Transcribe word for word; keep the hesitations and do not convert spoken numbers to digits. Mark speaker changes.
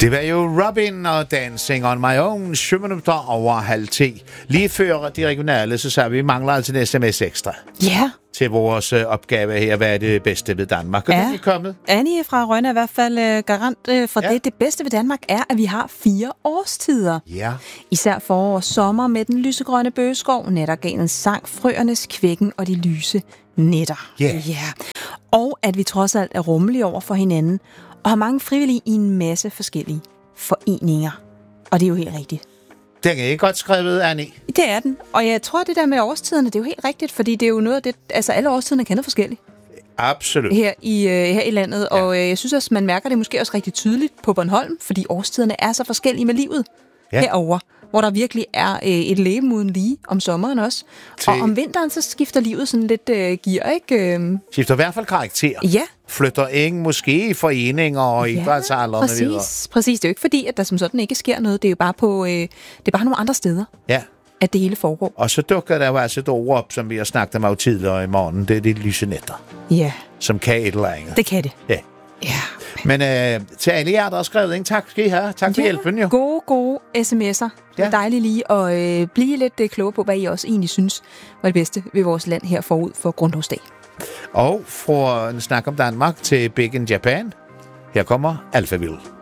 Speaker 1: Det var jo Robin og Dancing on My Own, syv minutter over halv ti. Lige før de regionale, så sagde vi, vi mangler altså en sms ekstra.
Speaker 2: Ja. Yeah.
Speaker 1: Til vores øh, opgave her, hvad er det bedste ved Danmark? Og ja. Den er kommet.
Speaker 2: Annie fra Rønne er i hvert fald øh, garant øh, for ja. det. Det bedste ved Danmark er, at vi har fire årstider.
Speaker 1: Ja.
Speaker 2: Især forår og sommer med den lysegrønne bøgeskov, nattergalens sang, frøernes kvækken og de lyse nætter.
Speaker 1: Ja. Yeah.
Speaker 2: Yeah. Og at vi trods alt er rummelige over for hinanden, og har mange frivillige i en masse forskellige foreninger. Og det er jo helt rigtigt.
Speaker 1: Den er ikke godt skrevet, Annie.
Speaker 2: Det er den. Og jeg tror, det der med årstiderne, det er jo helt rigtigt, fordi det er jo noget af det, altså alle årstiderne kan noget forskelligt.
Speaker 1: Absolut.
Speaker 2: Her i, øh, her i landet, ja. Og øh, jeg synes også, man mærker det måske også rigtig tydeligt på Bornholm, fordi årstiderne er så forskellige med livet ja. herover, hvor der virkelig er øh, et leben uden lige om sommeren også. Til... Og om vinteren, så skifter livet sådan lidt øh, gear, ikke? Øh...
Speaker 1: Skifter i hvert fald karakter.
Speaker 2: Ja.
Speaker 1: Flytter ingen måske i foreninger og
Speaker 2: ja,
Speaker 1: idrætshaller og videre.
Speaker 2: Præcis. Det er jo ikke fordi, at der som sådan ikke sker noget. Det er jo bare på, øh, det er bare nogle andre steder,
Speaker 1: ja. at
Speaker 2: det hele foregår.
Speaker 1: Og så dukker der jo altså et ord op, som vi har snakket om tidligere i morgen. Det er de lyse nætter.
Speaker 2: Ja.
Speaker 1: Som kan et eller andet.
Speaker 2: Det kan det.
Speaker 1: Ja.
Speaker 2: Ja.
Speaker 1: Men øh, til alle jer, der har skrevet en tak skal I have. Tak for
Speaker 2: ja,
Speaker 1: hjælpen jo.
Speaker 2: Gode, gode sms'er. Det er ja. dejligt lige at øh, blive lidt øh, klogere på, hvad I også egentlig synes var det bedste ved vores land her forud for Grundlovsdag.
Speaker 1: Og fra en snak om Danmark til Big in Japan. Her kommer Alphaville.